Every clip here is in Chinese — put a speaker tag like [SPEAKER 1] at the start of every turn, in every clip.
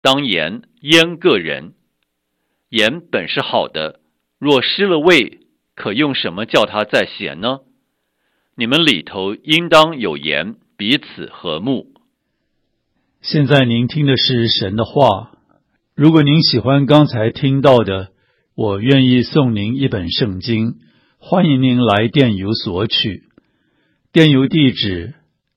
[SPEAKER 1] 当盐腌个人。盐本是好的，若失了味，可用什么叫它再咸呢？你们里头应当有盐，彼此和睦。
[SPEAKER 2] 现在您听的是神的话。如果您喜欢刚才听到的，我愿意送您一本圣经，欢迎您来电邮索取。电邮地址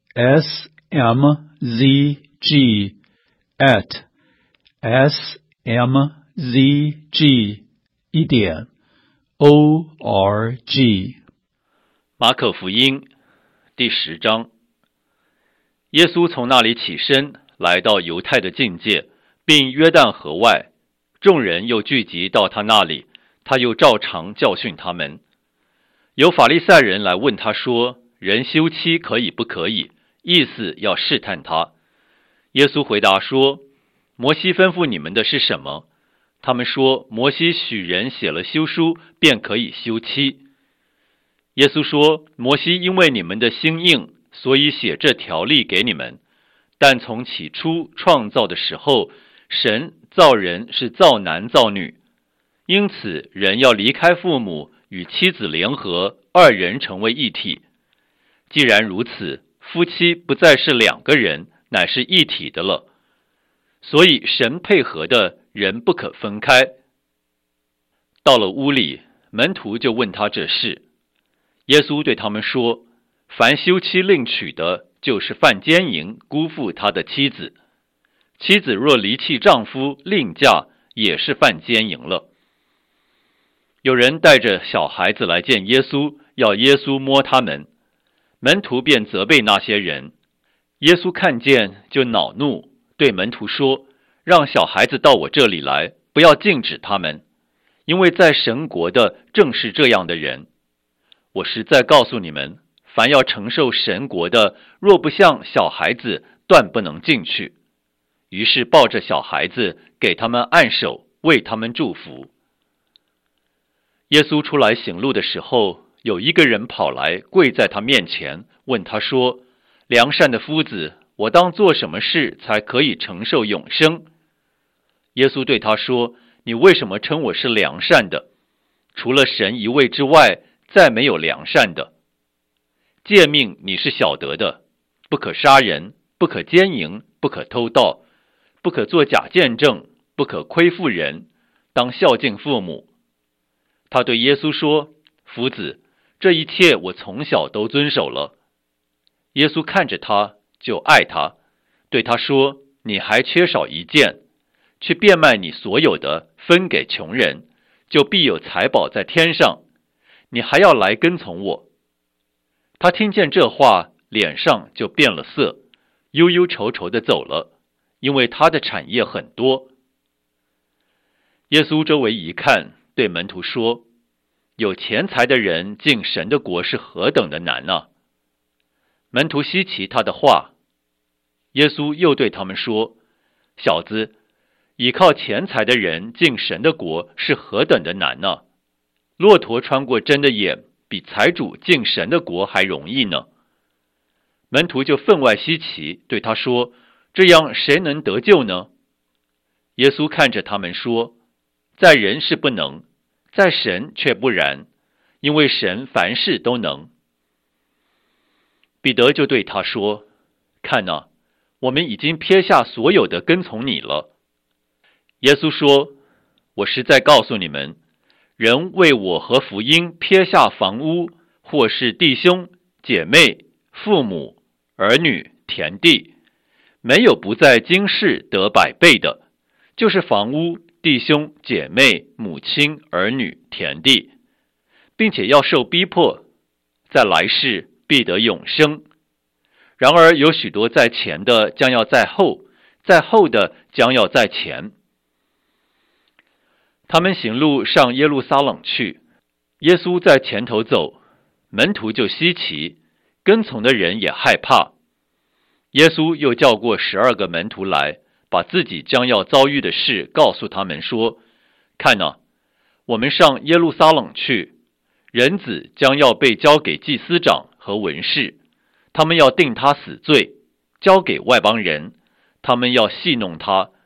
[SPEAKER 2] smzg@smzg.org。
[SPEAKER 1] 马可福音第10章。耶稣从那里起身，来到犹太的境界，并约旦河外，众人又聚集到他那里，他又照常教训他们。有法利赛人来问他说：人休妻可以不可以？意思要试探他。耶稣回答说：摩西吩咐你们的是什么？他们说：摩西许人写了休书，便可以休妻。耶稣说：摩西因为你们的心硬，所以写这条例给你们。但从起初创造的时候，神造人是造男造女，因此人要离开父母，与妻子联合，二人成为一体。既然如此，夫妻不再是两个人，乃是一体的了。所以神配合的人不可分开。到了屋里，门徒就问他这事。耶稣对他们说：凡休妻另娶的，就是犯奸淫，辜负他的妻子。妻子若离弃丈夫另嫁，也是犯奸淫了。有人带着小孩子来见耶稣，要耶稣摸他们。门徒便责备那些人。耶稣看见就恼怒，对门徒说：让小孩子到我这里来，不要禁止他们，因为在神国的正是这样的人。我实在告诉你们，凡要承受神国的，若不像小孩子，断不能进去。于是抱着小孩子，给他们按手，为他们祝福。耶稣出来行路的时候，有一个人跑来，跪在他面前，问他说：良善的夫子，我当做什么事才可以承受永生？耶稣对他说：你为什么称我是良善的？除了神一位之外，再没有良善的。诫命你是晓得的，不可杀人，不可奸淫，不可偷盗，不可作假见证，不可亏负人，当孝敬父母。他对耶稣说：夫子，这一切我从小都遵守了。耶稣看着他，就爱他，对他说：你还缺少一件，去变卖你所有的，分给穷人，就必有财宝在天上。你还要来跟从我。他听见这话，脸上就变了色，忧忧愁愁地走了，因为他的产业很多。耶稣周围一看，对门徒说：有钱财的人进神的国是何等的难啊！门徒稀奇他的话。耶稣又对他们说：小子，倚靠钱财的人进神的国是何等的难啊！骆驼穿过针的眼，比财主进神的国还容易呢。门徒就分外稀奇，对他说：这样谁能得救呢？耶稣看着他们说：在人是不能，在神却不然，因为神凡事都能。彼得就对他说：看哪，我们已经撇下所有的跟从你了。耶稣说：我实在告诉你们，人为我和福音撇下房屋，或是弟兄、姐妹、父母、儿女、田地，没有不在今世得100倍的，就是房屋、弟兄、姐妹、母亲、儿女、田地，并且要受逼迫，在来世必得永生。然而有许多在前的将要在后，在后的将要在前。他们行路上耶路撒冷去，耶稣在前头走，门徒就稀奇，跟从的人也害怕。耶稣又叫过12个门徒来，把自己将要遭遇的事告诉他们说：看哪，我们上耶路撒冷去，人子将要被交给祭司长和文士，他们要定他死罪，交给外邦人，他们要戏弄他，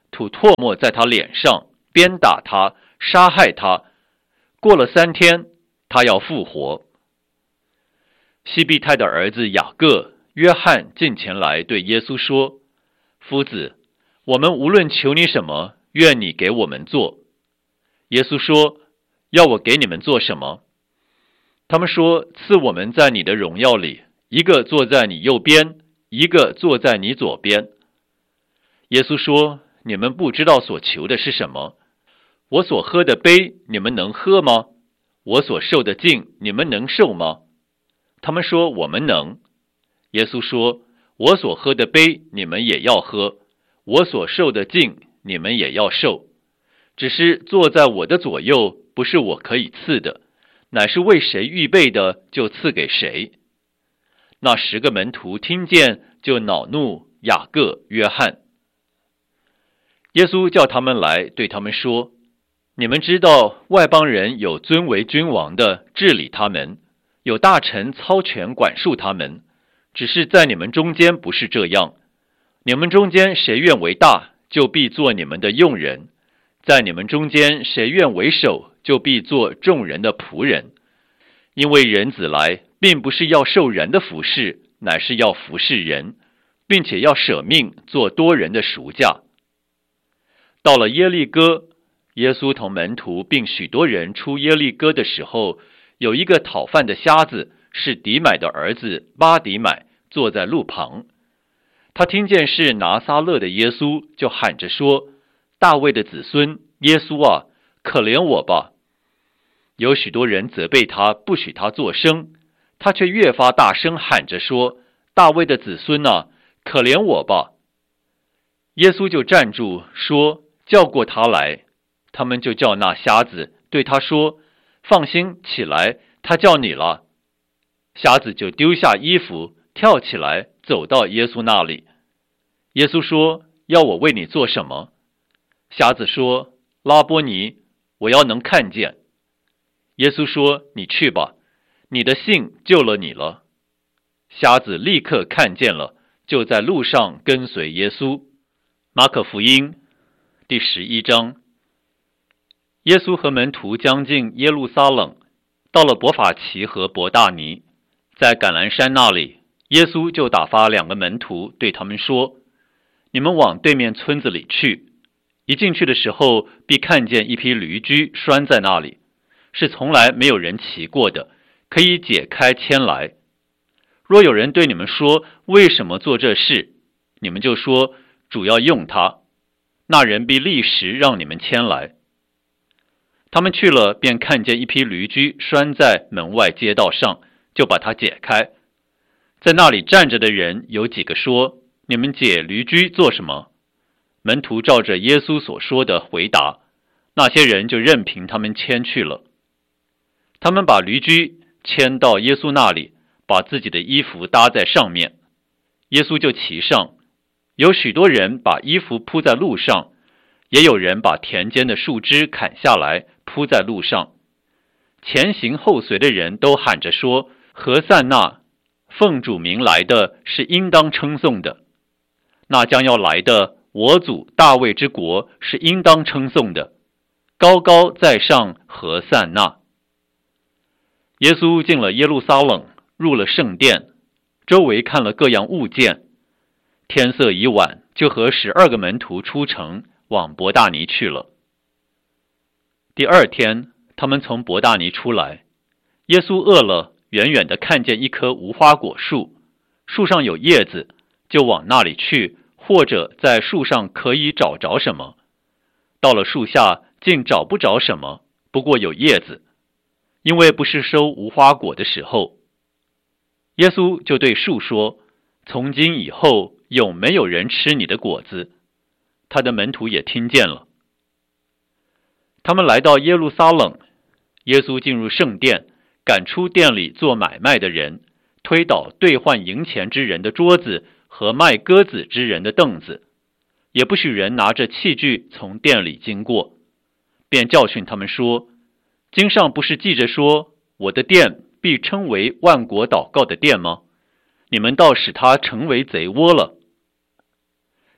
[SPEAKER 1] 吐唾沫在他脸上，鞭打他，杀害他。过了3天，他要复活。西庇太的儿子雅各、约翰进前来对耶稣说：夫子，我们无论求你什么，愿你给我们做。耶稣说：要我给你们做什么？他们说：赐我们在你的荣耀里，一个坐在你右边，一个坐在你左边。耶稣说：你们不知道所求的是什么。我所喝的杯，你们能喝吗？我所受的浸，你们能受吗？他们说：我们能。耶稣说：我所喝的杯，你们也要喝；我所受的浸，你们也要受。只是坐在我的左右，不是我可以赐的，乃是为谁预备的，就赐给谁。那10个门徒听见，就恼怒雅各、约翰。耶稣叫他们来，对他们说：你们知道外邦人有尊为君王的治理他们，有大臣操权管束他们，只是在你们中间不是这样。你们中间谁愿为大，就必做你们的用人；在你们中间谁愿为首，就必做众人的仆人。因为人子来，并不是要受人的服侍，乃是要服侍人，并且要舍命做多人的赎价。到了耶利哥，耶稣同门徒并许多人出耶利哥的时候，有一个讨饭的瞎子，是底买的儿子巴底买，坐在路旁。他听见是拿撒勒的耶稣，就喊着说：大卫的子孙耶稣啊，可怜我吧！有许多人责备他，不许他作声，他却越发大声喊着说：大卫的子孙啊，可怜我吧！耶稣就站住说：叫过他来。他们就叫那瞎子，对他说：放心，起来，他叫你了。瞎子就丢下衣服，跳起来，走到耶稣那里。耶稣说：要我为你做什么？瞎子说：拉波尼，我要能看见。耶稣说：你去吧，你的信救了你了。瞎子立刻看见了，就在路上跟随耶稣。马可福音第11章。耶稣和门徒将近耶路撒冷，到了伯法其和伯大尼，在橄榄山那里，耶稣就打发2个门徒，对他们说：你们往对面村子里去，一进去的时候，必看见一匹驴驹拴在那里，是从来没有人骑过的，可以解开牵来。若有人对你们说：为什么做这事？你们就说：主要用它。那人必立时让你们牵来。他们去了，便看见一匹驴驹拴在门外街道上，就把它解开。在那里站着的人有几个说：你们解驴驹做什么？门徒照着耶稣所说的回答，那些人就任凭他们牵去了。他们把驴驹牵到耶稣那里，把自己的衣服搭在上面，耶稣就骑上。有许多人把衣服铺在路上，也有人把田间的树枝砍下来铺在路上。前行后随的人都喊着说：何塞那，奉主名来的是应当称颂的。那将要来的我祖大卫之国是应当称颂的。高高在上，何塞那。耶稣进了耶路撒冷，入了圣殿，周围看了各样物件。天色已晚，就和12个门徒出城，往伯大尼去了。第2天，他们从伯大尼出来，耶稣饿了，远远地看见一棵无花果树，树上有叶子，就往那里去，或者在树上可以找着什么。到了树下，竟找不着什么，不过有叶子，因为不是收无花果的时候。耶稣就对树说：从今以后，永没有人吃你的果子。他的门徒也听见了。他们来到耶路撒冷，耶稣进入圣殿，赶出店里做买卖的人，推倒兑换银钱之人的桌子和卖鸽子之人的凳子，也不许人拿着器具从店里经过，便教训他们说：经上不是记着说，我的殿必称为万国祷告的殿吗？你们倒使它成为贼窝了。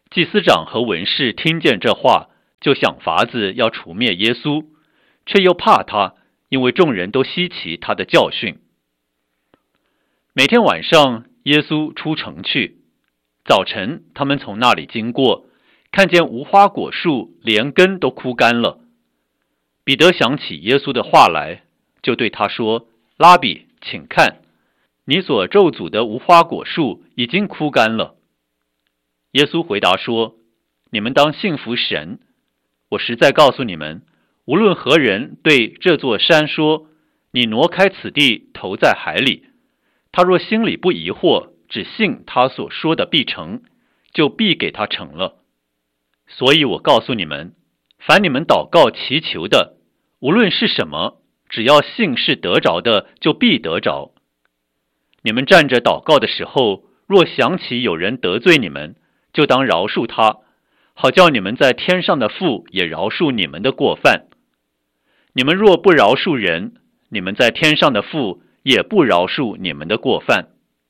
[SPEAKER 1] 祭司长和文士听见这话，就想法子要除灭耶稣，却又怕他，因为众人都稀奇他的教训。每天晚上，耶稣出城去，早晨他们从那里经过，看见无花果树连根都枯干了。彼得想起耶稣的话来，就对他说：拉比，请看，你所咒诅的无花果树已经枯干了。耶稣回答说：你们当信服神，我实在告诉你们，无论何人对这座山说，你挪开此地投在海里，他若心里不疑惑，只信他所说的必成，就必给他成了。所以我告诉你们，凡你们祷告祈求的，无论是什么，只要信是得着的，就必得着。你们站着祷告的时候，若想起有人得罪你们，就当饶恕他，好叫你们在天上的父也饶恕你们的过犯。你们若不饶恕人，你们在天上的父也不饶恕你们的过犯。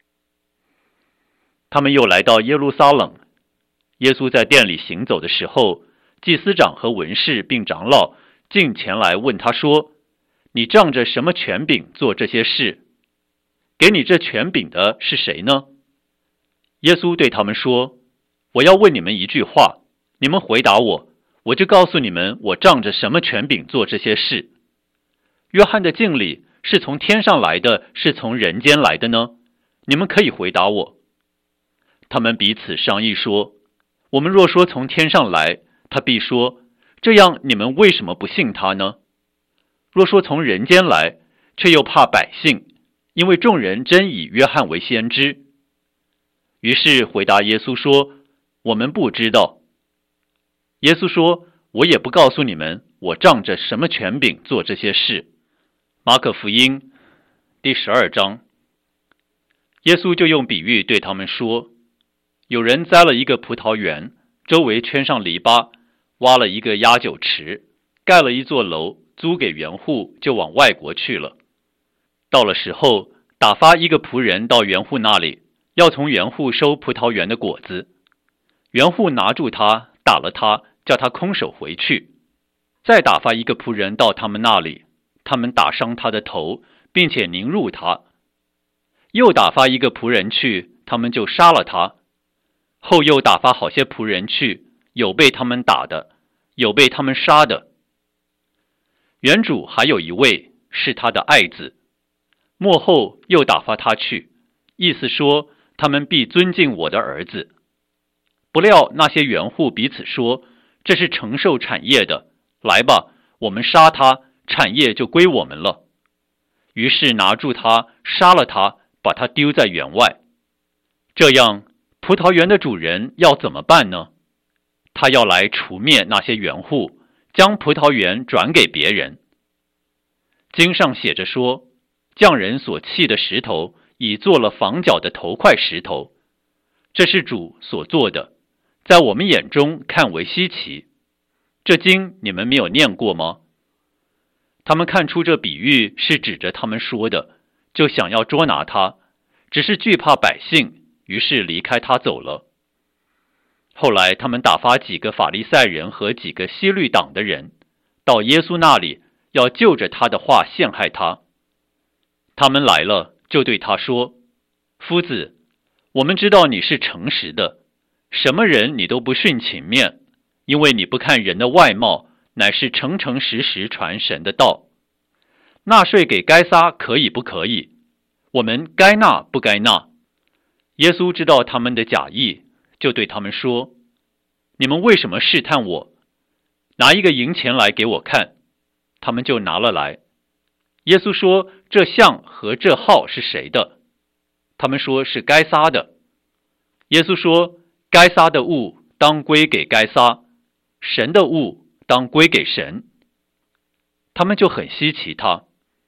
[SPEAKER 1] 他们又来到耶路撒冷，耶稣在殿里行走的时候，祭司长和文士并长老进前来问他说：你仗着什么权柄做这些事？给你这权柄的是谁呢？耶稣对他们说：我要问你们一句话，你们回答我，我就告诉你们，我仗着什么权柄做这些事。约翰的敬礼是从天上来的，是从人间来的呢？你们可以回答我。他们彼此商议说：我们若说从天上来，他必说：这样你们为什么不信他呢？若说从人间来，却又怕百姓，因为众人真以约翰为先知。于是回答耶稣说：我们不知道。耶稣说：我也不告诉你们，我仗着什么权柄做这些事。马可福音第12章，耶稣就用比喻对他们说：有人栽了一个葡萄园，周围圈上篱笆，挖了一个压酒池，盖了一座楼，租给园户，就往外国去了。到了时候，打发一个仆人到园户那里，要从园户收葡萄园的果子。园户拿住他，打了他，叫他空手回去。再打发一个仆人到他们那里，他们打伤他的头，并且凌辱他。又打发一个仆人去，他们就杀了他。后又打发好些仆人去，有被他们打的，有被他们杀的。园主还有一位是他的爱子，末后又打发他去，意思说他们必尊敬我的儿子。不料那些园户彼此说：这是承受产业的，来吧，我们杀他，产业就归我们了。于是拿住他，杀了他，把他丢在园外。这样，葡萄园的主人要怎么办呢？他要来除灭那些园户，将葡萄园转给别人。经上写着说：匠人所弃的石头，已做了房角的头块石头。这是主所做的，在我们眼中看为稀奇。这经你们没有念过吗？他们看出这比喻是指着他们说的，就想要捉拿他，只是惧怕百姓，于是离开他走了。后来他们打发几个法利赛人和几个希律党的人到耶稣那里，要就着他的话陷害他。他们来了，就对他说：夫子，我们知道你是诚实的，什么人你都不徇情面，因为你不看人的外貌，乃是诚诚实实传神的道。纳税给该撒可以不可以？我们该纳不该纳？耶稣知道他们的假意，就对他们说：你们为什么试探我？拿一个银钱来给我看。他们就拿了来。耶稣说：这像和这号是谁的？他们说是该撒的。耶稣说：该撒的物当归给该撒，神的物当归给神。他们就很稀奇他。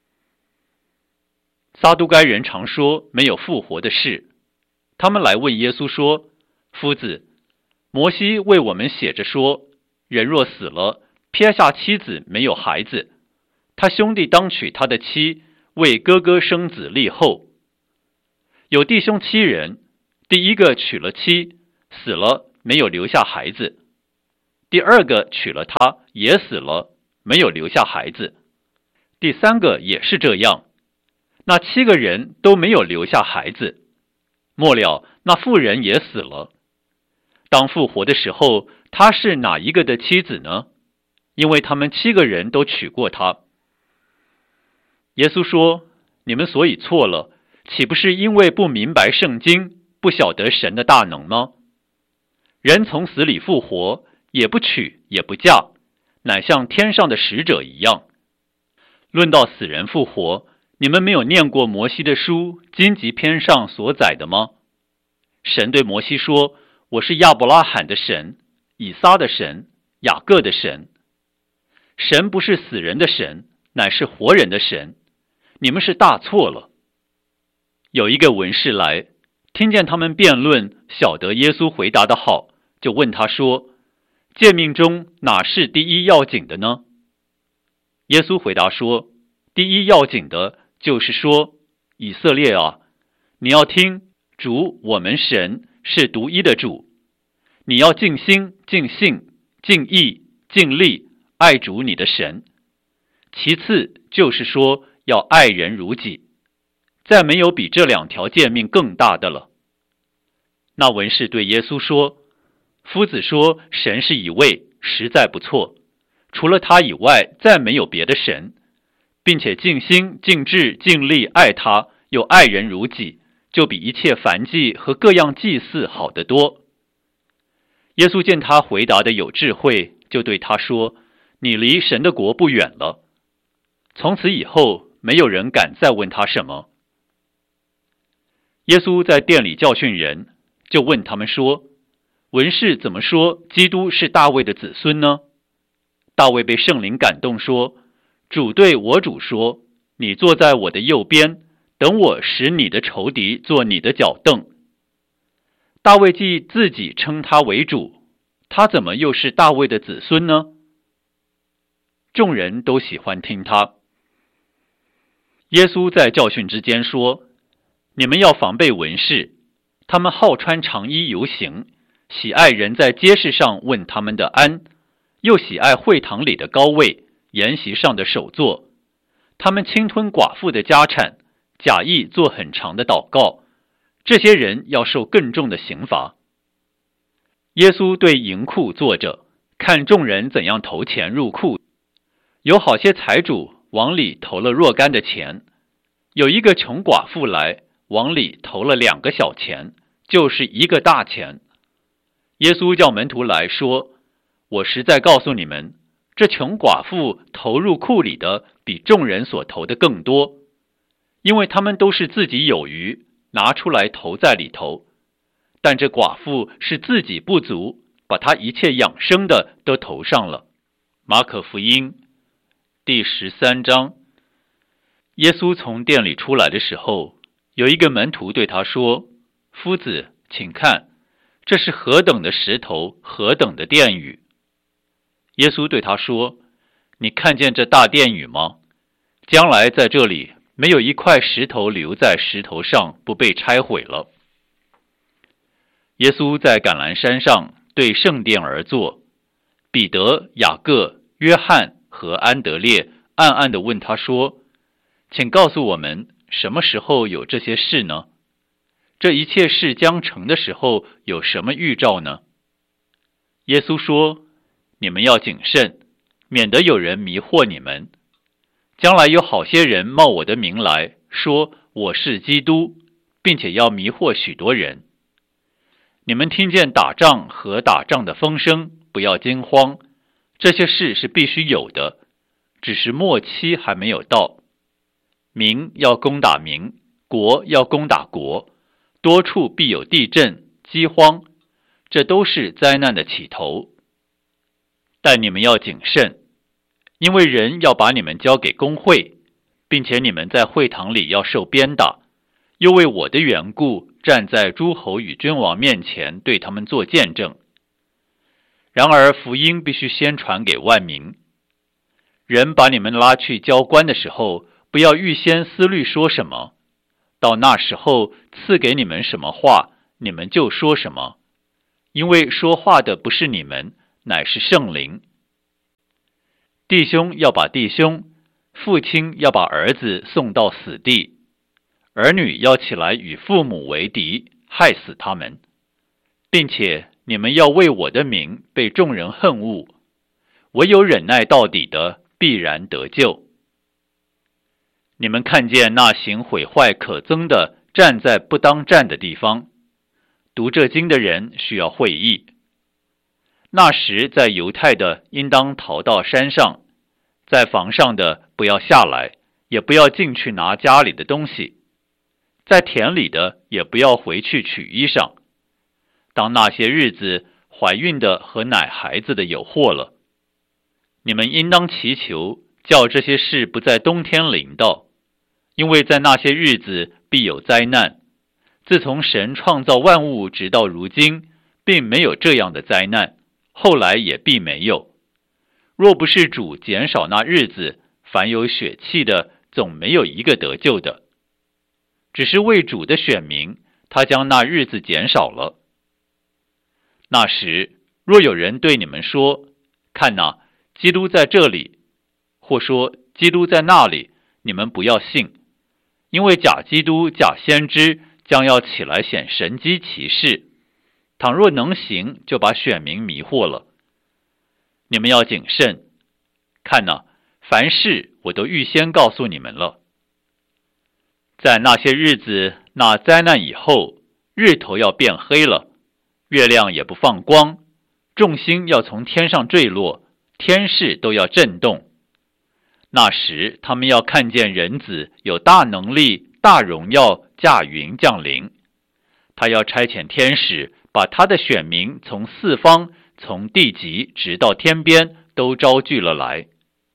[SPEAKER 1] 撒都该人常说没有复活的事，他们来问耶稣说：夫子，摩西为我们写着说，人若死了，撇下妻子没有孩子，他兄弟当娶他的妻，为哥哥生子立后。有弟兄7人，第一个娶了妻，死了， 没有留下孩子；第二个娶了她，也死了，没有留下孩子；第三个也是这样。那7个人都没有留下孩子。末了，那妇人也死了。当复活的时候，她是哪一个的妻子呢？因为他们7个人都娶过她。耶稣说：你们所以错了，岂不是因为不明白圣经，不晓得神的大能吗？人从死里复活，也不娶也不嫁，乃像天上的使者一样。论到死人复活，你们没有念过摩西的书荆棘篇上所载的吗？神对摩西说：我是亚伯拉罕的神，以撒的神，雅各的神。神不是死人的神，乃是活人的神。你们是大错了。有一个文士来，听见他们辩论，晓得耶稣回答的好，就问他说：诫命中哪是第一要紧的呢？耶稣回答说：第一要紧的就是说，以色列啊，你要听，主我们神是独一的主，你要尽心、尽性、尽意、尽力爱主你的神。其次就是说，要爱人如己，再没有比这2条诫命更大的了。那文士对耶稣说：夫子说神是一位，实在不错，除了他以外，再没有别的神，并且尽心、尽智、尽力爱他，又爱人如己，就比一切燔祭和各样祭祀好得多。耶稣见他回答的有智慧，就对他说：你离神的国不远了。从此以后，没有人敢再问他什么。耶稣在殿里教训人，就问他们说：文士怎么说基督是大卫的子孙呢？大卫被圣灵感动说：主对我主说，你坐在我的右边，等我使你的仇敌做你的脚凳。大卫既自己称他为主，他怎么又是大卫的子孙呢？众人都喜欢听他。耶稣在教训之间说：你们要防备文士，他们好穿长衣游行，喜爱人在街市上问他们的安，又喜爱会堂里的高位，筵席上的首座。他们侵吞寡妇的家产，假意做很长的祷告，这些人要受更重的刑罚。耶稣对银库坐着，看众人怎样投钱入库。有好些财主往里投了若干的钱，有一个穷寡妇来，往里投了2个小钱，就是1个大钱。耶稣叫门徒来说：我实在告诉你们，这穷寡妇投入库里的比众人所投的更多，因为他们都是自己有余，拿出来投在里头。但这寡妇是自己不足，把她一切养生的都投上了。马可福音第13章。耶稣从殿里出来的时候，有一个门徒对他说：夫子，请看，这是何等的石头，何等的殿宇。耶稣对他说：你看见这大殿宇吗？将来在这里没有一块石头留在石头上不被拆毁了。耶稣在橄榄山上对圣殿而坐，彼得、雅各、约翰和安德烈暗暗地问他说：请告诉我们，什么时候有这些事呢？这一切事将成的时候，有什么预兆呢？耶稣说：你们要谨慎，免得有人迷惑你们。将来有好些人冒我的名来，说我是基督，并且要迷惑许多人。你们听见打仗和打仗的风声，不要惊慌，这些事是必须有的，只是末期还没有到。民要攻打民，国要攻打国，多处必有地震、饥荒，这都是灾难的起头。但你们要谨慎，因为人要把你们交给公会，并且你们在会堂里要受鞭打，又为我的缘故站在诸侯与君王面前对他们做见证。然而福音必须先传给万民。人把你们拉去交官的时候，不要预先思虑说什么，到那时候赐给你们什么话，你们就说什么， 因为说话的不是你们，乃是圣灵。弟兄要把弟兄，父亲要把儿子送到死地，儿女要起来与父母为敌，害死他们，并且你们要为我的名被众人恨恶，唯有忍耐到底的，必然得救。你们看见那行毁坏可憎的站在不当站的地方，读这经的人需要会意。那时在犹太的应当逃到山上，在房上的不要下来，也不要进去拿家里的东西，在田里的也不要回去取衣裳。当那些日子，怀孕的和奶孩子的有祸了。你们应当祈求，叫这些事不在冬天临到，因为在那些日子必有灾难。自从神创造万物直到如今，并没有这样的灾难，后来也必没有。若不是主减少那日子，凡有血气的总没有一个得救的。只是为主的选民，他将那日子减少了。那时，若有人对你们说，看哪，基督在这里，或说基督在那里，你们不要信，因为假基督、假先知将要起来显神机奇事，倘若能行，就把选民迷惑了。你们要谨慎，看哪，凡事我都预先告诉你们了。在那些日子，那灾难以后，日头要变黑了，月亮也不放光，众星要从天上坠落，天势都要震动。那时他们要看见人子有大能力、大荣耀驾云降临，他要差遣天使，把他的选民从四方，从地极直到天边都招聚了来。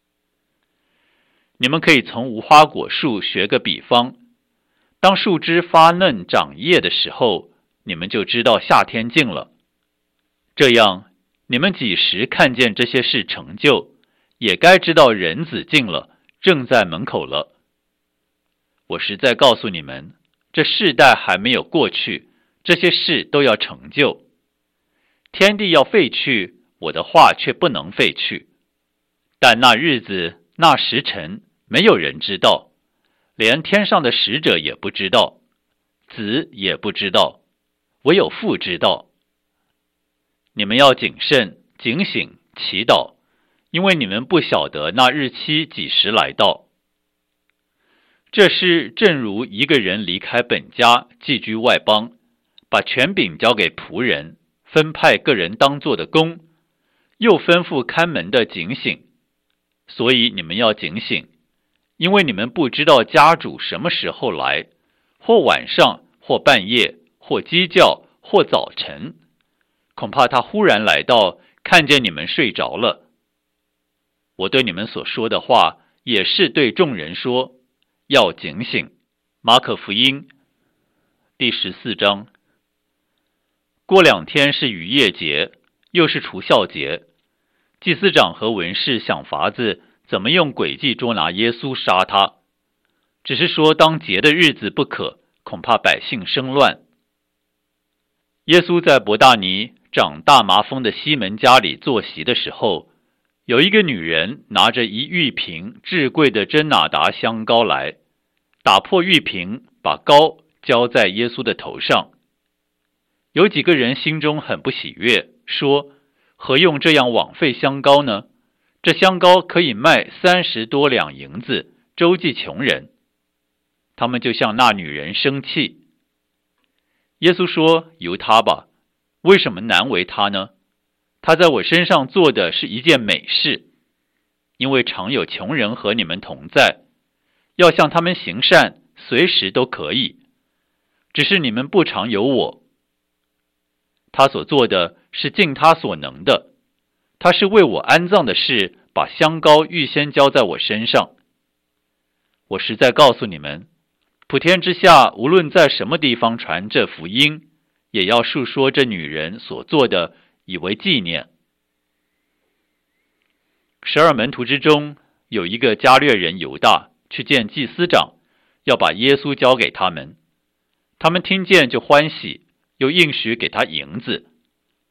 [SPEAKER 1] 你们可以从无花果树学个比方，当树枝发嫩长叶的时候，你们就知道夏天近了。这样，你们几时看见这些事成就，也该知道人子近了，正在门口了。我实在告诉你们，这世代还没有过去，这些事都要成就。天地要废去，我的话却不能废去。但那日子，那时辰，没有人知道，连天上的使者也不知道，子也不知道，唯有父知道。你们要谨慎、警醒、祈祷，因为你们不晓得那日期几时来到。这事正如一个人离开本家，寄居外邦，把权柄交给仆人，分派个人当做的工，又吩咐看门的警醒。所以你们要警醒，因为你们不知道家主什么时候来，或晚上，或半夜，或鸡叫，或早晨，恐怕他忽然来到，看见你们睡着了。我对你们所说的话，也是对众人说，要警醒。马可福音第14章。过2天是逾越节，又是除酵节。祭司长和文士想法子，怎么用诡计捉拿耶稣杀他，只是说当节的日子不可，恐怕百姓生乱。耶稣在伯大尼长大麻风的西门家里坐席的时候，有一个女人拿着一玉瓶至贵的真哪达香膏来，打破玉瓶，把膏浇在耶稣的头上。有几个人心中很不喜悦，说，何用这样枉费香膏呢？这香膏可以卖30多两银子，周济穷人。他们就向那女人生气。耶稣说，由他吧，为什么难为他呢？他在我身上做的是一件美事，因为常有穷人和你们同在，要向他们行善，随时都可以，只是你们不常有我。他所做的是尽他所能的，他是为我安葬的事，把香膏预先浇在我身上。我实在告诉你们，普天之下无论在什么地方传这福音，也要述说这女人所做的，以为纪念。12门徒之中，有一个加略人犹大去见祭司长，要把耶稣交给他们。他们听见就欢喜，又应许给他银子。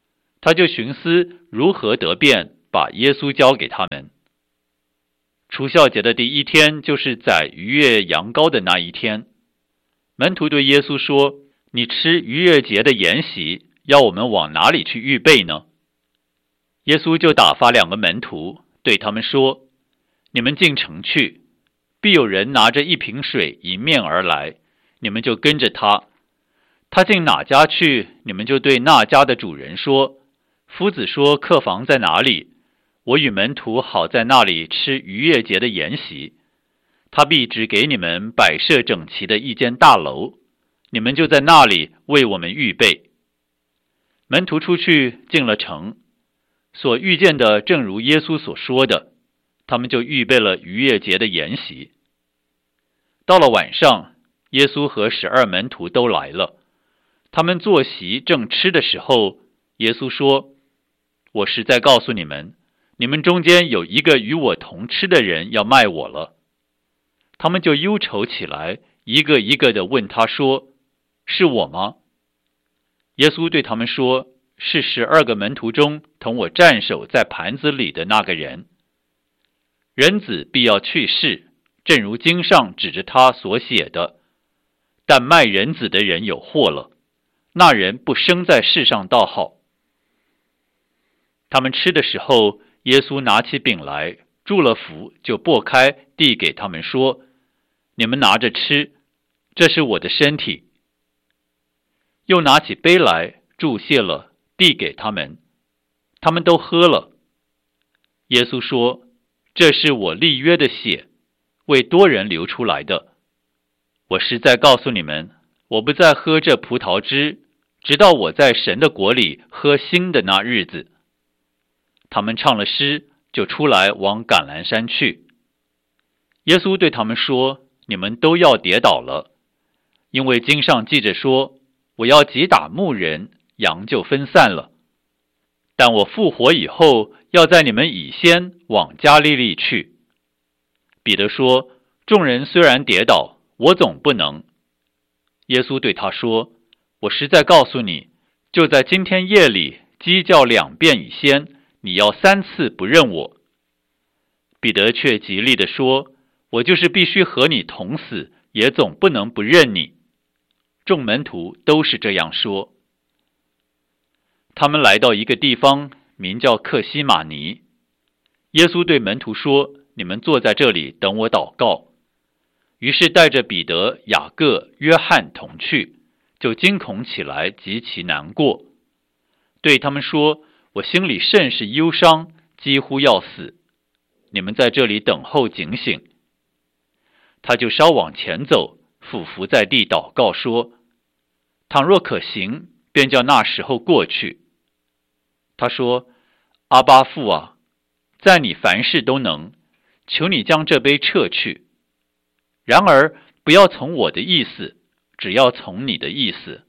[SPEAKER 1] 他就寻思如何得便把耶稣交给他们。除酵节的第一天就是宰逾越羊羔的那一天。门徒对耶稣说：你吃逾越节的筵席，要我们往哪里去预备呢？耶稣就打发2个门徒，对他们说：你们进城去，必有人拿着1瓶水迎面而来，你们就跟着他。他进哪家去，你们就对那家的主人说：夫子说客房在哪里？我与门徒好在那里吃逾越节的筵席。他必指给你们摆设整齐的一间大楼，你们就在那里为我们预备。门徒出去进了城，所遇见的正如耶稣所说的，他们就预备了逾越节的筵席。到了晚上，耶稣和12门徒都来了，他们坐席正吃的时候，耶稣说：我实在告诉你们，你们中间有一个与我同吃的人要卖我了。他们就忧愁起来，一个一个地问他说：是我吗？耶稣对他们说：是12个门徒中同我蘸手在盘子里的那个人。人子必要去世，正如经上指着他所写的。但卖人子的人有祸了，那人不生在世上倒好。他们吃的时候，耶稣拿起饼来，祝了福，就擘开，递给他们说：你们拿着吃，这是我的身体。又拿起杯来，祝谢了，递给他们，他们都喝了。耶稣说：这是我立约的血，为多人流出来的。我实在告诉你们，我不再喝这葡萄汁，直到我在神的国里喝新的那日子。他们唱了诗，就出来往橄榄山去。耶稣对他们说：你们都要跌倒了，因为经上记着说，我要击打牧人，羊就分散了。但我复活以后，要在你们以先往加利利去。彼得说：众人虽然跌倒，我总不能。耶稣对他说：我实在告诉你，就在今天夜里，鸡叫2遍以先，你要3次不认我。彼得却极力地说：我就是必须和你同死，也总不能不认你。众门徒都是这样说。他们来到一个地方，名叫客西马尼。耶稣对门徒说：你们坐在这里等我祷告。于是带着彼得、雅各、约翰同去，就惊恐起来，极其难过，对他们说：我心里甚是忧伤，几乎要死。你们在这里等候警醒。他就稍往前走，俯伏在地祷告说：倘若可行，便叫那时候过去。他说：阿爸父啊，在你凡事都能，求你将这杯撤去。然而不要从我的意思，只要从你的意思。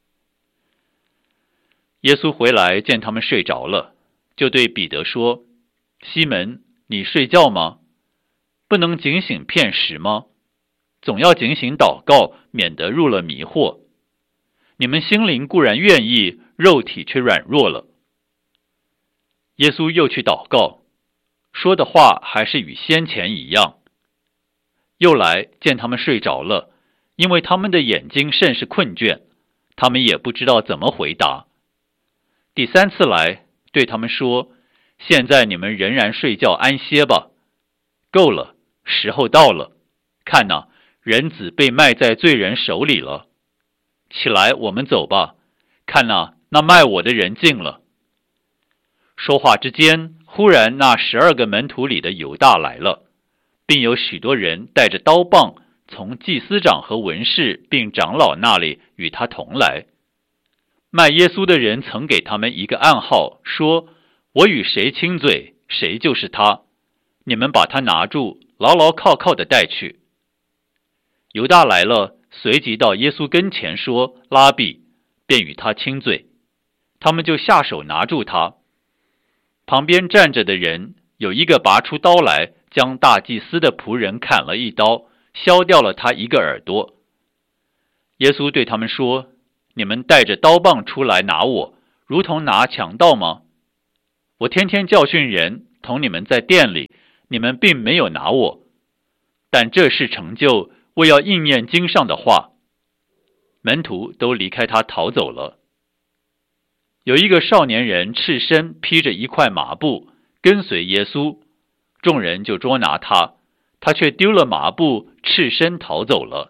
[SPEAKER 1] 耶稣回来见他们睡着了，就对彼得说：西门，你睡觉吗？不能警醒片时吗？总要警醒祷告，免得入了迷惑。你们心灵固然愿意，肉体却软弱了。耶稣又去祷告，说的话还是与先前一样。又来见他们睡着了，因为他们的眼睛甚是困倦，他们也不知道怎么回答。第3次来，对他们说：现在你们仍然睡觉安歇吧，够了，时候到了。看哪，人子被卖在罪人手里了。起来，我们走吧。看哪，那卖我的人进了。说话之间，忽然那12个门徒里的犹大来了，并有许多人带着刀棒，从祭司长和文士并长老那里与他同来。卖耶稣的人曾给他们一个暗号，说：我与谁亲嘴，谁就是他。你们把他拿住，牢牢靠靠地带去。犹大来了，随即到耶稣跟前说：拉比，便与他亲嘴。他们就下手拿住他。旁边站着的人有一个拔出刀来，将大祭司的仆人砍了一刀，削掉了他一个耳朵。耶稣对他们说：你们带着刀棒出来拿我， 如同拿强盗吗？我天天教训人，同你们在店里，你们并没有拿我。但这事成就，为要应验经上的话。门徒都离开他逃走了。有一个少年人赤身披着一块麻布，跟随耶稣，众人就捉拿他，他却丢了麻布，赤身逃走了。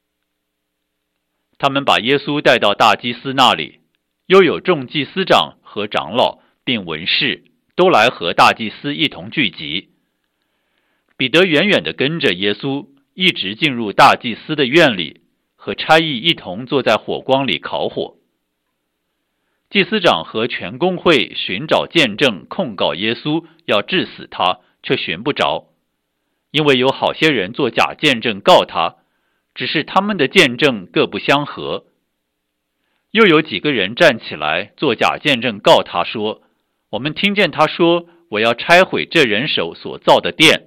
[SPEAKER 1] 他们把耶稣带到大祭司那里，又有众祭司长和长老并文士都来和大祭司一同聚集。彼得远远地跟着耶稣，一直进入大祭司的院里，和差役一同坐在火光里烤火。祭司长和全公会寻找见证控告耶稣，要治死他，却寻不着，因为有好些人做假见证告他，只是他们的见证各不相合。又有几个人站起来做假见证告他说，我们听见他说，我要拆毁这人手所造的殿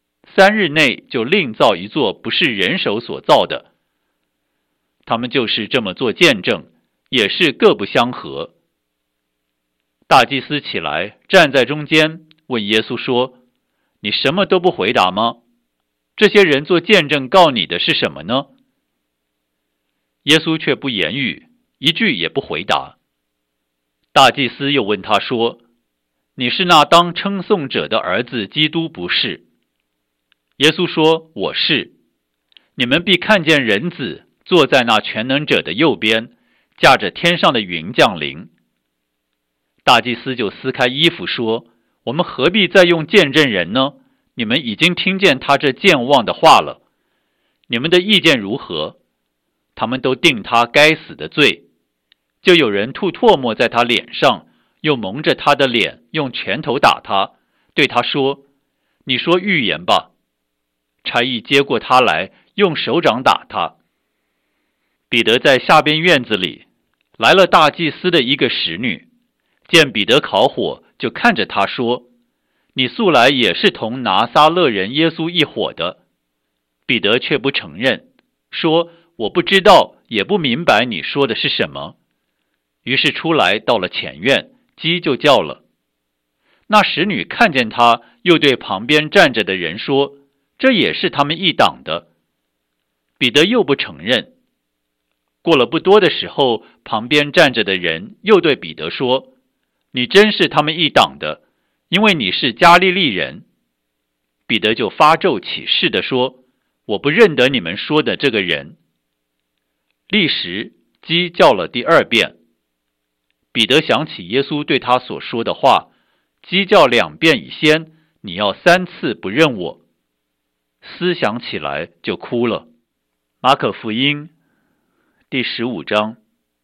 [SPEAKER 1] ，3日内就另造一座不是人手所造的。他们就是这么做见证，也是各不相合。大祭司起来站在中间，问耶稣说，你什么都不回答吗？这些人做见证告你的是什么呢？耶稣却不言语，一句也不回答。大祭司又问他说，你是那当称颂者的儿子基督不是？耶稣说，我是。你们必看见人子坐在那全能者的右边，驾着天上的云降临。大祭司就撕开衣服说，我们何必再用见证人呢？你们已经听见他这健忘的话了，你们的意见如何？他们都定他该死的罪。就有人吐唾沫在他脸上，又蒙着他的脸，用拳头打他，对他说，你说预言吧。差役接过他来，用手掌打他。彼得在下边院子里，来了大祭司的一个使女，见彼得烤火，就看着他说，你素来也是同拿撒勒人耶稣一伙的。彼得却不承认，说，我不知道，也不明白你说的是什么。于是出来到了前院，鸡就叫了。那使女看见他，又对旁边站着的人说，这也是他们一党的。彼得又不承认。过了不多的时候，旁边站着的人又对彼得说，你真是他们一党的，因为你是加利利人。彼得就发咒起誓地说，我不认得你们说的这个人。立时鸡叫了第2遍。彼得想起耶稣对他所说的话，鸡叫2遍以先，你要3次不认我。思想起来就哭了。马可福音第15章。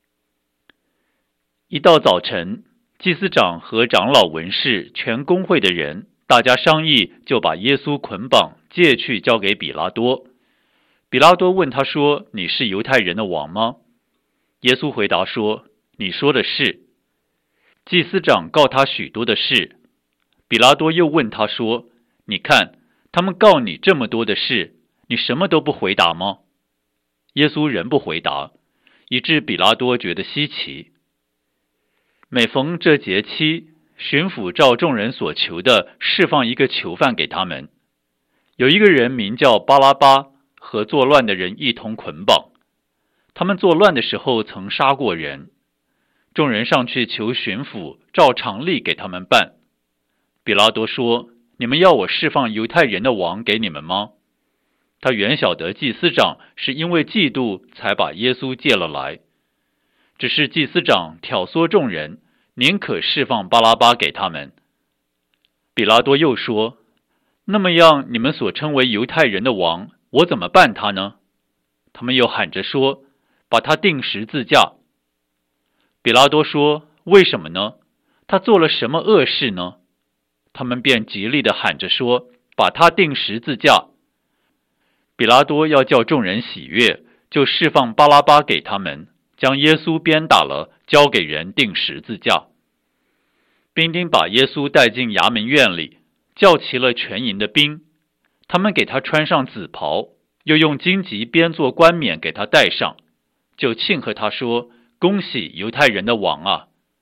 [SPEAKER 1] 一到早晨，祭司长和长老文士全公会的人，大家商议，就把耶稣捆绑，借去交给比拉多。比拉多问他说，你是犹太人的王吗？耶稣回答说，你说的是。祭司长告他许多的事。比拉多又问他说，你看，他们告你这么多的事，你什么都不回答吗？耶稣仍不回答，以致比拉多觉得稀奇。每逢这节期，巡抚照众人所求的释放一个囚犯给他们。有一个人名叫巴拉巴，和作乱的人一同捆绑。他们作乱的时候曾杀过人。众人上去求巡抚照常例给他们办。比拉多说，你们要我释放犹太人的王给你们吗？他原晓得祭司长是因为嫉妒才把耶稣借了来，只是祭司长挑唆众人，宁可释放巴拉巴给他们。比拉多又说，那么样你们所称为犹太人的王，我怎么办他呢？他们又喊着说，把他钉十字架。比拉多说，为什么呢？他做了什么恶事呢？他们便极力地喊着说，把他钉十字架。比拉多要叫众人喜悦，就释放巴拉巴给他们，将耶稣鞭打了，交给人钉十字架。兵丁把耶稣带进衙门院里，叫齐了全营的兵，他们给他穿上紫袍，又用荆棘编作冠冕给他戴上，就庆贺他说，恭喜犹太人的王啊！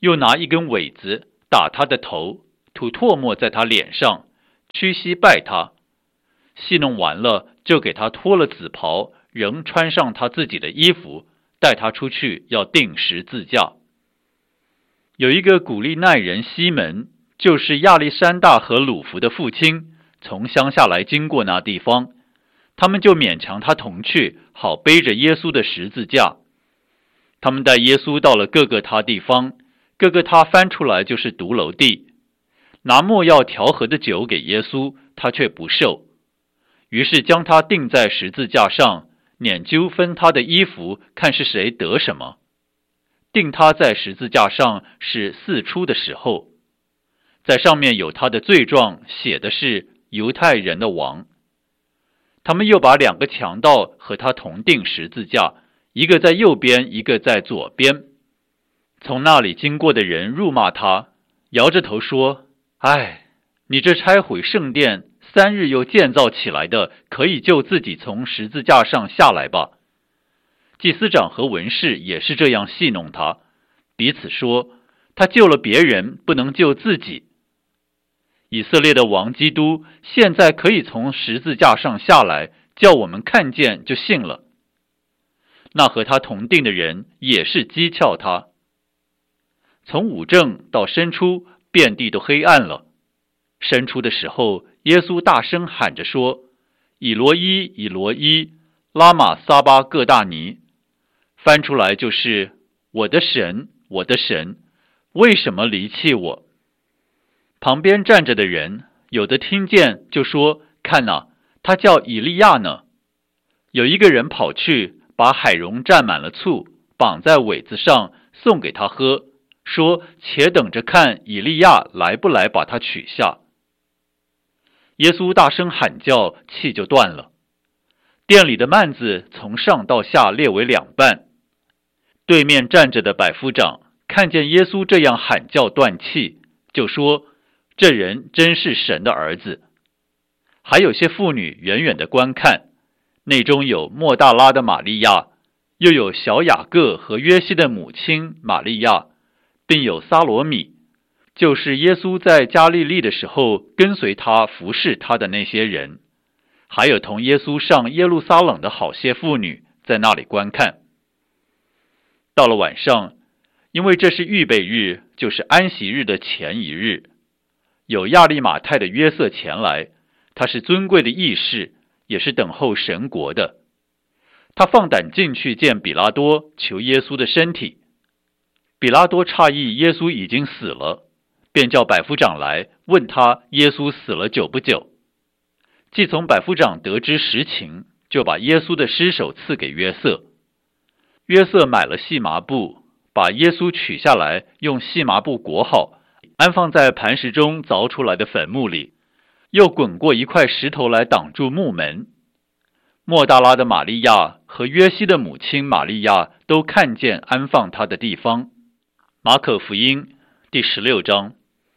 [SPEAKER 1] 又拿一根苇子打他的头，吐唾沫在他脸上，屈膝拜他。戏弄完了，就给他脱了紫袍，仍穿上他自己的衣服，带他出去要钉十字架。有一个古利奈人西门，就是亚历山大和鲁孚的父亲，从乡下来经过那地方，他们就勉强他同去，好背着耶稣的十字架。他们带耶稣到了各个他地方，各个他翻出来就是独楼地，拿没药调和的酒给耶稣，他却不受。于是将他钉在十字架上，撵揪分他的衣服，看是谁得什么。钉他在十字架上是巳初的时候，在上面有他的罪状，写的是犹太人的王。他们又把2个强盗和他同钉十字架，一个在右边，一个在左边。从那里经过的人辱骂他，摇着头说：唉，你这拆毁圣殿3日又建造起来的，可以救自己从十字架上下来吧。祭司长和文士也是这样戏弄他，彼此说：他救了别人，不能救自己。以色列的王基督现在可以从十字架上下来，叫我们看见就信了。那和他同定的人也是讥诮他。从午正到申初，遍地都黑暗了。申初的时候，耶稣大声喊着说：以罗伊，以罗伊，拉玛撒巴各大尼。翻出来就是我的神，我的神，为什么离弃我？旁边站着的人，有的听见就说：看哪，他叫以利亚呢。有一个人跑去，把海蓉蘸满了醋，绑在苇子上，送给他喝，说：且等着看以利亚来不来把他取下。耶稣大声喊叫，气就断了。店里的幔子从上到下裂为2半。对面站着的百夫长看见耶稣这样喊叫断气，就说：这人真是神的儿子。还有些妇女远远的观看，内中有莫大拉的玛利亚，又有小雅各和约西的母亲玛利亚，并有撒罗米，就是耶稣在加利利的时候跟随他服侍他的那些人，还有同耶稣上耶路撒冷的好些妇女在那里观看。到了晚上，因为这是预备日，就是安息日的前1日，有亚利马太的约瑟前来，他是尊贵的议士，也是等候神国的。他放胆进去见比拉多，求耶稣的身体。比拉多诧异耶稣已经死了，便叫百夫长来问他耶稣死了久不久。既从百夫长得知实情，就把耶稣的尸首赐给约瑟。约瑟买了细麻布，把耶稣取下来，用细麻布裹好，安放在磐石中凿出来的坟墓里，又滚过一块石头来挡住墓门。莫大拉的玛利亚和约西的母亲玛利亚都看见安放他的地方。马可福音第16章。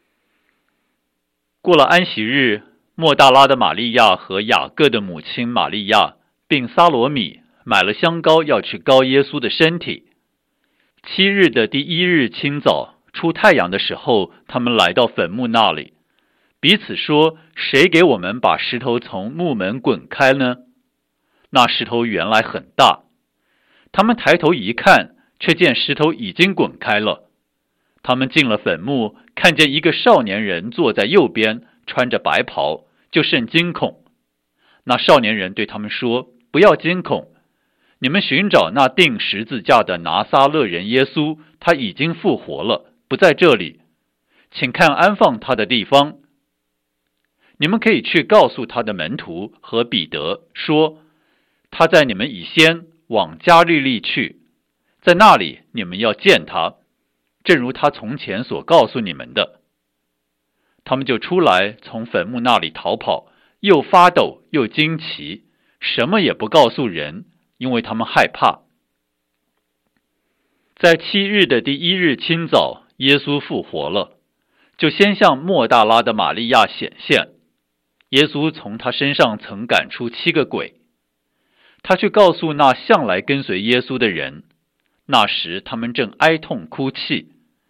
[SPEAKER 1] 过了安息日，莫大拉的玛利亚和雅各的母亲玛利亚并撒罗米买了香膏，要去膏耶稣的身体。7日的第1日清早，出太阳的时候，他们来到坟墓那里，彼此说：谁给我们把石头从墓门滚开呢？那石头原来很大。他们抬头一看，却见石头已经滚开了。他们进了坟墓，看见一个少年人坐在右边，穿着白袍，就甚惊恐。那少年人对他们说：不要惊恐，你们寻找那钉十字架的拿撒勒人耶稣，他已经复活了，不在这里，请看安放他的地方。你们可以去告诉他的门徒和彼得说，他在你们以先往加利利去，在那里你们要见他，正如他从前所告诉你们的。他们就出来，从坟墓那里逃跑，又发抖又惊奇，什么也不告诉人，因为他们害怕。在7日的第1日清早，耶稣复活了，就先向莫大拉的玛利亚显现。耶稣从他身上曾赶出7个鬼。他去告诉那向来跟随耶稣的人，那时他们正哀痛哭泣。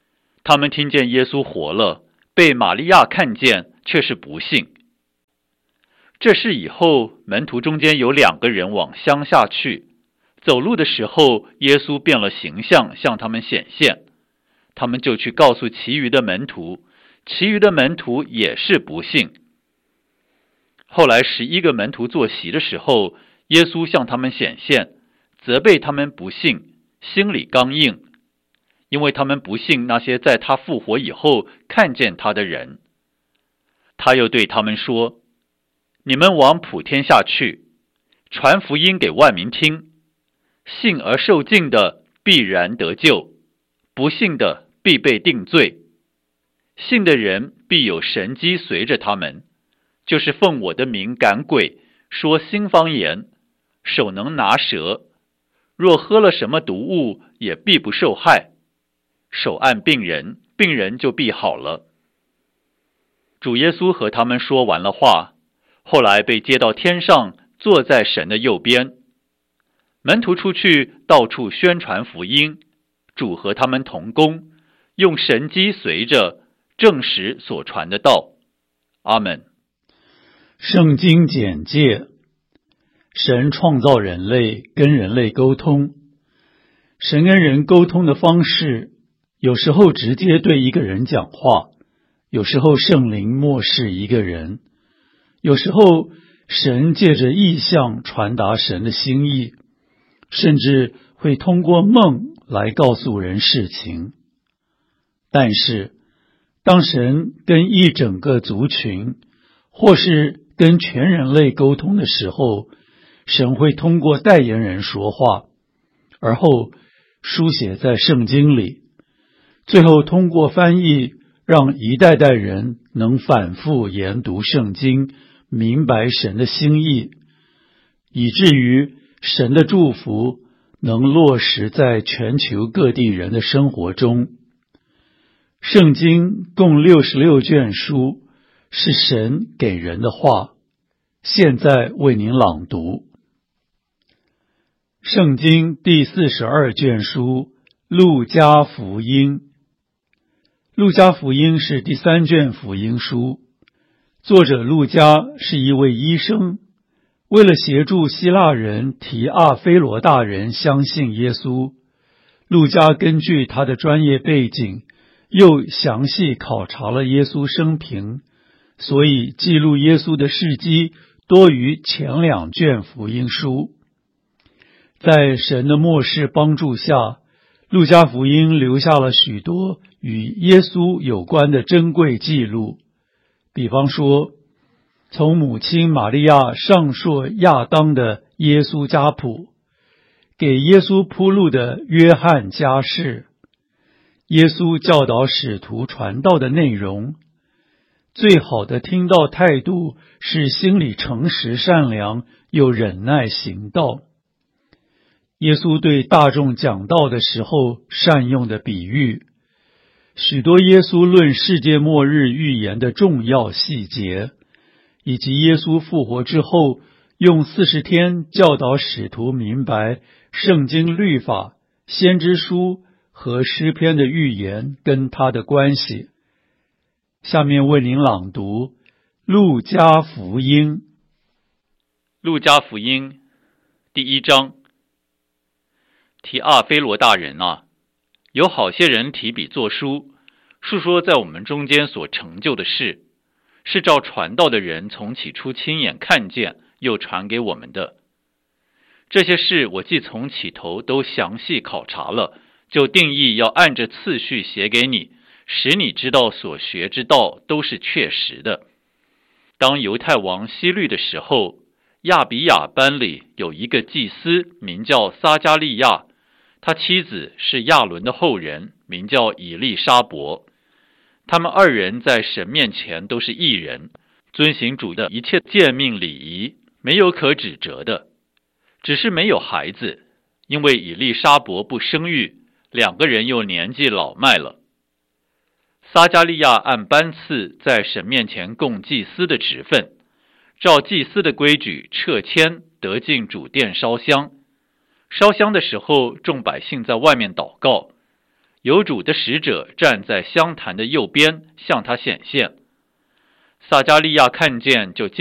[SPEAKER 1] 他们听见耶稣活了，被玛利亚看见，却是不信。这事以后，门徒中间有2个人往乡下去，走路的时候，耶稣变了形象，向他们显现。他们就去告诉其余的门徒，其余的门徒也是不信。后来11个门徒坐席的时候，耶稣向他们显现，责备他们不信，心里刚硬，因为他们不信那些在他复活以后看见他的人。他又对他们说，你们往普天下去，传福音给万民听，信而受浸的必然得救，不信的必被定罪。信的人必有神迹随着他们，就是奉我的名赶鬼，说新方言，手能拿蛇，若喝了什么毒物，也必不受害。手按病人，病人就必好了。主耶稣和他们说完了话，后来被接到天上，坐在神的右边。门徒出去，到处宣传福音，主和他们同工，用神迹随着，证实所传的道。阿们。
[SPEAKER 2] 圣经简介：神创造人类，跟人类沟通。神跟人沟通的方式，有时候直接对一个人讲话，有时候圣灵默示一个人，有时候神借着异象传达神的心意，甚至会通过梦来告诉人事情。但是当神跟一整个族群，或是跟全人类沟通的时候，神会通过代言人说话，而后书写在圣经里，最后通过翻译，让一代代人能反复研读圣经，明白神的心意，以至于神的祝福能落实在全球各地人的生活中。圣经共66卷书，是神给人的话，现在为您朗读。圣经第42卷书，路加福音。路加福音是第3卷福音书，作者路加是一位医生，为了协助希腊人提阿非罗大人相信耶稣，路加根据他的专业背景，又详细考察了耶稣生平，所以记录耶稣的事迹多于前2卷福音书。在神的默示帮助下，路加福音留下了许多与耶稣有关的珍贵记录，比方说，从母亲玛利亚上溯亚当的耶稣家谱，给耶稣铺路的约翰家世，耶稣教导使徒传道的内容，最好的听道态度是心里诚实善良，又忍耐行道。耶稣对大众讲道的时候善用的比喻，许多耶稣论世界末日预言的重要细节，以及耶稣复活之后用40天教导使徒明白圣经律法、先知书和诗篇的预言跟他的关系。下面为您朗读路加福音。
[SPEAKER 1] 路加福音第1章。提阿非罗大人啊，有好些人提笔作书，述说在我们中间所成就的事，是照传道的人从起初亲眼看见，又传给我们的。这些事我既从起头都详细考察了，就定义要按着次序写给你，使你知道所学之道都是确实的。当犹太王希律的时候，亚比雅班里有一个祭司，名叫撒加利亚，他妻子是亚伦的后人，名叫以利沙伯。他们2人在神面前都是义人，遵行主的一切诫命礼仪，没有可指责的，只是没有孩子，因为以利沙伯不生育，2个人又年纪老迈了。撒加利亚按班次在神面前供祭司的职分，照祭司的规矩撤签，得进主殿烧香。烧香的时候，众百姓在外面祷告。 有主的使者站在香坛的右边，向他显现。撒迦利亚看见，就